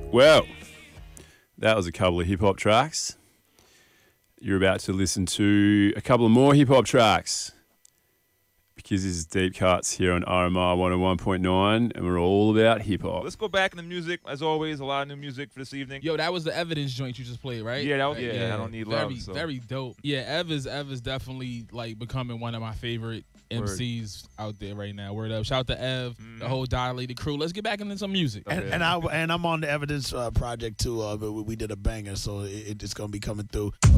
Well, that was a couple of hip-hop tracks. You're about to listen to a couple of more hip-hop tracks because this is Deep Cuts here on RMR 101.9 and we're all about hip-hop. Let's go back in the music. As always, a lot of new music for this evening. Yo, that was the Evidence joint you just played, right? Yeah, that was, I don't need very, love. So. Very dope. Yeah, Ev is definitely like becoming one of my favorite MCs out there right now. Word up. Shout out to Ev, the whole Dilated crew. Let's get back into some music. And I'm on the Evidence project too. But we did a banger, so it's gonna be coming through.